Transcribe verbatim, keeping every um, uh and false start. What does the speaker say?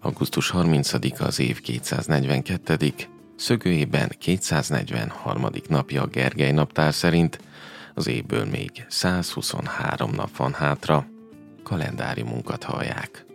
augusztus harmincadika az év kétszáznegyvenkettedik szögőjében kétszáznegyvenharmadik napja a Gergely naptár szerint, az évből még százhuszonhárom nap van hátra, kalendáriumunkat hallják.